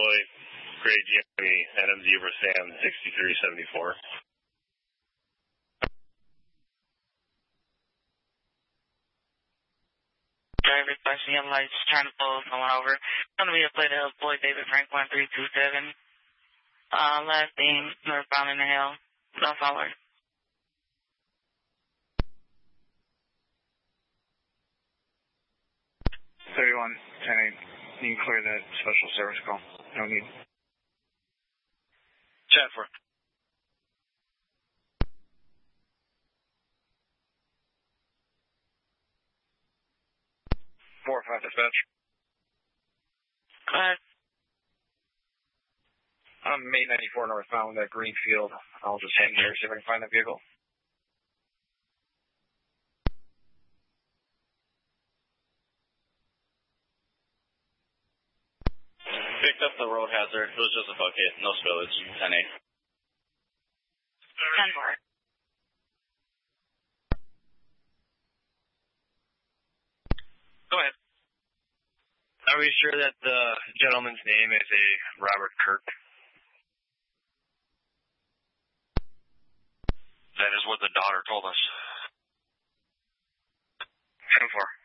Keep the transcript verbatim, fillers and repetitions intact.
deploy grade Jimmy, N M Zebra Sam sixty-three seventy-four. Driver flashing yellow lights, trying to pull, going over. Going to be a play to help boy David Frank one three two seven. Uh, last thing, northbound in the hill. No follower. thirty-one ten eight. You can clear that special service call. No need. Chat for. four five dispatch. Go ahead. I'm May ninety-four northbound at Greenfield. I'll just hang here, see if I can find that vehicle. Picked up the road hazard. It was just a bucket. No spillage. ten eight. ten four. Go ahead. Are we sure that the gentleman's name is a Robert Kirk? That is what the daughter told us. ten four.